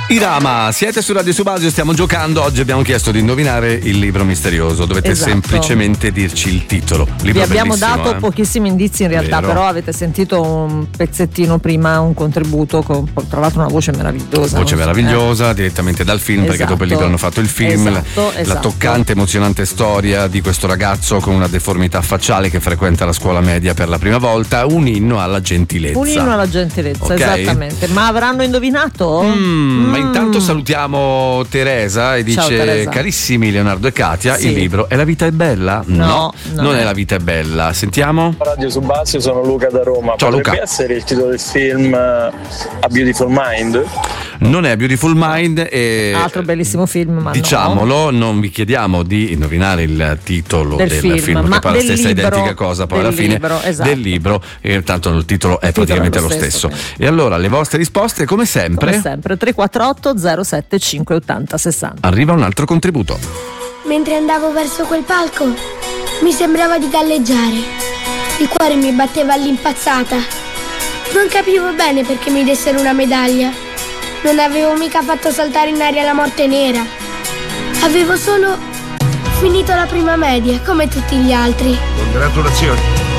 Irama, siete su Radio Subasio, stiamo giocando. Oggi abbiamo chiesto di indovinare il libro misterioso. Dovete semplicemente dirci il titolo. Vi abbiamo dato pochissimi indizi in realtà, Vero. però avete sentito un pezzettino prima, un contributo, ho trovato una voce meravigliosa. Voce meravigliosa, direttamente dal film, perché dopo il libro hanno fatto il film. La toccante, emozionante storia di questo ragazzo con una deformità facciale che frequenta la scuola media per la prima volta. Un inno alla gentilezza. Un inno alla gentilezza, esattamente. Ma avranno indovinato? Ma intanto salutiamo Teresa e dice: Ciao, Teresa. Carissimi Leonardo e Katia, il libro è La vita è bella? No, non è La vita è bella. Sentiamo. Radio Subasio, sono Luca da Roma. Ciao, Potrebbe Luca. essere il titolo del film A Beautiful Mind? Non è A Beautiful Mind e altro bellissimo film, ma diciamolo, non vi chiediamo di indovinare il titolo del film, ma che poi è la stessa libro, identica cosa poi alla fine esatto. del libro, e tanto il titolo è praticamente lo stesso. E allora le vostre risposte come sempre 348 075 80 60. Arriva un altro contributo. Mentre andavo verso quel palco mi sembrava di galleggiare. Il cuore mi batteva all'impazzata. Non capivo bene perché mi dessero una medaglia. Non avevo mica fatto saltare in aria la morte nera. Avevo solo finito la prima media come tutti gli altri. Congratulazioni.